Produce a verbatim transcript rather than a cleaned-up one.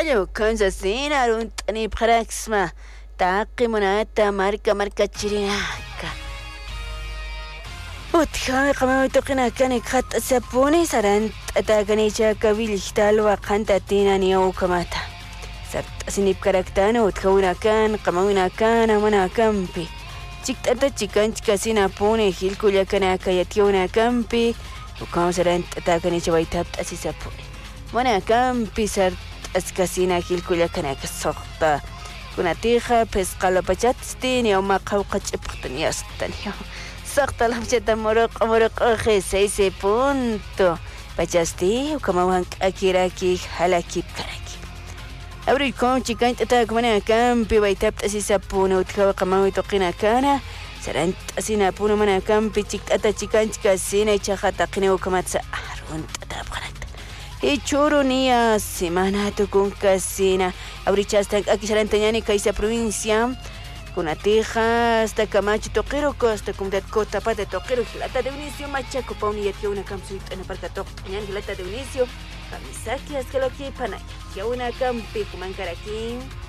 Hallo, Kansas City, und Tani Praxma, Taki Monata, Marca Marca Chirinaka. Utkhame qama toqina kani khat sapuni sarant ataganicha kavilishtal wa qantatina ni ukamata. Sart sinip karaktana utkawina kan qamawina kan amana kampi. Chiktata chikanch kasina pune hilkuya kana kayationa kampi. Ukam sarant ataganicha waitap asisapuni. Mana kampi sart askasina hilkuya kana kasokta. Kuna tija pesqalo pachatstini o maqawqachipqtani astani. Sakta la cheta morok morok seis punto. Pachasti kamawan akiraki halaki karaki. Abri kon chikan tata kumana kampi baitap asisa puno utkawa kamawi toqina kana. Sarant asina puno mana kampi chik tata chikan chikasina chahata qina ukamatsa arun tata bqanakta. E choro nia semana to con casina. Abri chasta aquí sarantanyani kaisa provincia. Kuna tija hasta Camacho toquero costa cum dat cota pata toquero gilata de inicio machaco pauni ya una camsuit en parca toc ñan gilata de inicio camisaki hasta lo que pana ya una campi kuman karaki